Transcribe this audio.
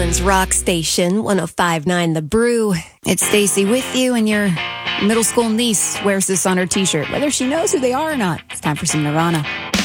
Portland's rock station, 105.9 The Brew. It's Stacy with you, and your middle school niece wears this on her t-shirt, whether she knows who they are or not. It's time for some Nirvana.